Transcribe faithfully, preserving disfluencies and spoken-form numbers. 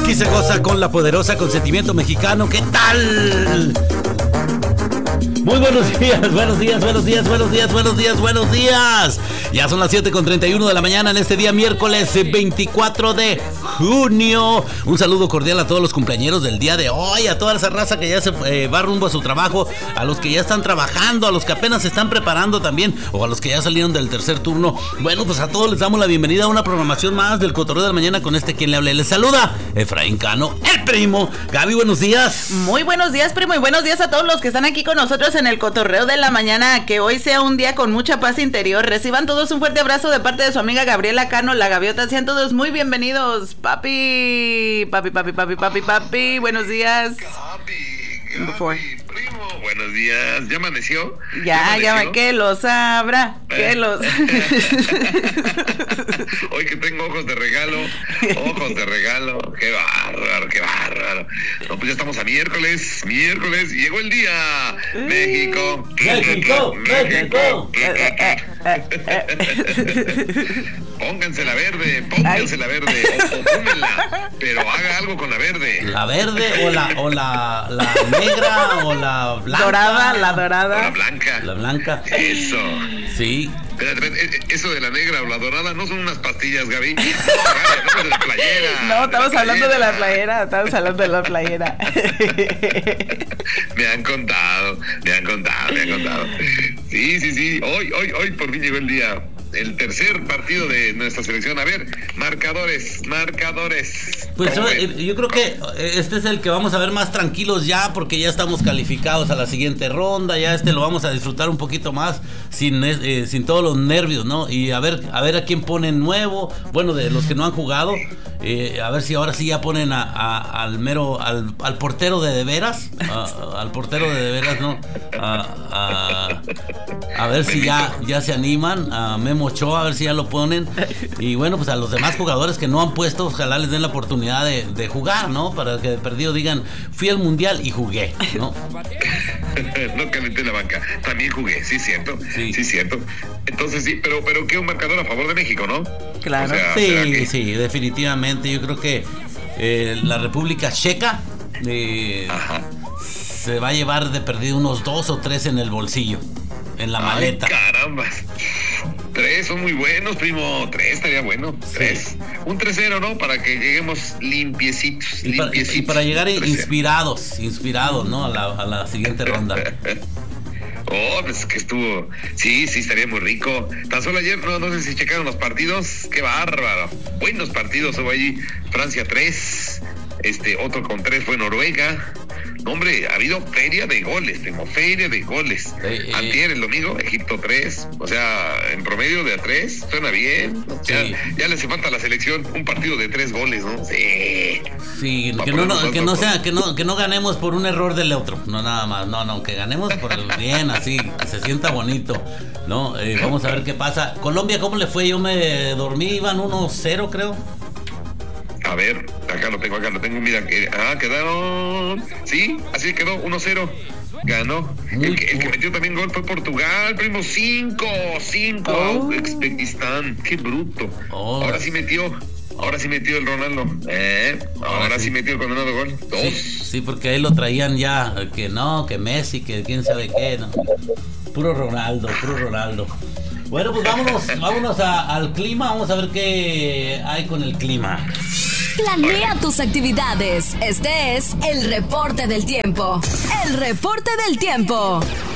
Aquí se goza con la poderosa consentimiento mexicano. ¿Qué tal? Muy buenos días, buenos días, buenos días, buenos días, buenos días, buenos días. Ya son las siete con treinta y uno de la mañana en este día miércoles veinticuatro de junio. Un saludo cordial a todos los cumpleañeros del día de hoy, a toda esa raza que ya se eh, va rumbo a su trabajo, a los que ya están trabajando, a los que apenas se están preparando también, o a los que ya salieron del tercer turno. Bueno, pues a todos les damos la bienvenida a una programación más del Cotorreo de la Mañana con este quien le hable. Les saluda Efraín Cano, el primo. Gaby, buenos días. Muy buenos días, primo, y buenos días a todos los que están aquí con nosotros en el Cotorreo de la Mañana. Que hoy sea un día con mucha paz interior. Reciban todos un fuerte abrazo de parte de su amiga Gabriela Cano, la Gaviota. Sean todos muy bienvenidos. Papi, papi, papi, papi, papi, papi, buenos días. Gaby, Gaby, primo, buenos días. ¿Ya amaneció? Ya, ya, amaneció? Que los abra, que los... Hoy que tengo ojos de regalo, ojos de regalo. Qué bárbaro, qué bárbaro. No, pues ya estamos a miércoles, miércoles, y llegó el día. México, México, México. Pónganse la verde, pónganse la verde, o, o fúmenla, pero haga algo con la verde. La verde o la o la, la negra o la blanca. Dorada, la dorada. O la blanca. La blanca. Eso. Sí. Espérate, espérate, eso de la negra o la dorada no son unas pastillas, Gaby. No, no, de la playera. No, estamos de hablando de la playera, estamos hablando de la playera. Me han contado, me han contado, me han contado. Sí, sí, sí, hoy, hoy, hoy por fin llegó el día. El tercer partido de nuestra selección. A ver, marcadores, marcadores. Pues yo, yo creo que este es el que vamos a ver más tranquilos ya, porque ya estamos calificados a la siguiente ronda. Ya este lo vamos a disfrutar un poquito más sin eh, sin todos los nervios, ¿no? Y a ver a ver a quién ponen nuevo. Bueno, de los que no han jugado, eh, a ver si ahora sí ya ponen a, a, al mero al, al portero de de veras, a, al portero de de veras, ¿no? A, a, a ver si ya ya se animan. A Memo Ochoa, a ver si ya lo ponen. Y bueno, pues a los demás jugadores que no han puesto, ojalá les den la oportunidad de, de jugar, ¿no? Para que de perdido digan, fui al mundial y jugué, ¿no? No calenté la banca, también jugué, sí, cierto, sí, sí cierto. Entonces sí, pero, pero que un marcador a favor de México, ¿no? Claro. O sea, sí, que... sí, definitivamente. Yo creo que eh, la República Checa eh, se va a llevar de perdido unos dos o tres en el bolsillo, en la maleta. Ay, caramba. Tres son muy buenos, primo. Tres estaría bueno. Tres. Sí. Un tres cero, ¿no? Para que lleguemos limpiecitos. Y para, limpiecitos. Y para llegar inspirados, inspirados, ¿no? A la, a la siguiente ronda. Oh, pues que estuvo. Sí, sí, estaría muy rico. Tan solo ayer, no, no sé si checaron los partidos. Qué bárbaro. Buenos partidos hubo allí. Francia tres. Este, otro con tres fue Noruega. Hombre, ha habido feria de goles, primo, feria de goles. Eh, eh, Antier, el domingo, Egipto tres, o sea, en promedio de a tres, suena bien. Sí. Ya, ya le hace falta a la selección un partido de tres goles, ¿no? Sí. Sí, que no, no, que no sea, que no, que no ganemos por un error del otro, no nada más, no, no, que ganemos por el bien, así, que se sienta bonito, ¿no? Eh, vamos a ver qué pasa. Colombia, ¿cómo le fue? Yo me dormí, iban uno cero, creo. A ver, acá lo tengo, acá lo tengo, mira, que, ah, quedaron, sí, así quedó, uno cero, ganó. El que, el que metió también gol fue Portugal, primo, cinco, cinco, oh. Uzbekistán, qué bruto. Oh. Ahora sí metió, ahora sí metió el Ronaldo, eh, ahora, ahora sí. sí metió el condenado gol, dos. Sí, sí, porque ahí lo traían ya, que no, que Messi, que quién sabe qué, no, puro Ronaldo, puro Ronaldo. Bueno, pues vámonos, vámonos a, al clima, vamos a ver qué hay con el clima. Planea tus actividades. Este es el reporte del tiempo. El reporte del tiempo.